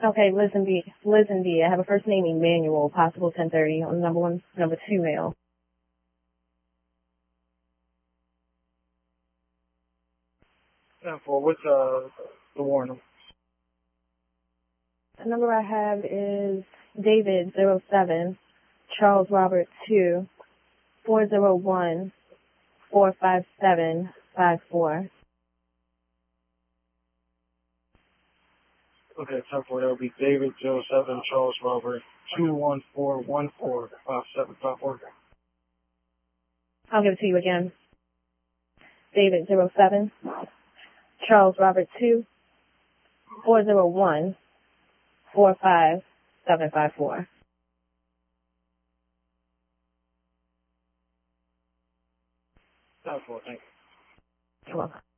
Okay, Liz and B. I have a first name Emmanuel, possible 1030 on number 1, number 2 mail. And for what's the warrant? The number I have is David 07, Charles Robert 2, 401 45754. Okay, 10-4. That would be David 07, Charles Robert 214145754. I'll give it to you again. David 07, Charles Robert 2, 401 45754. Thank you. You're welcome.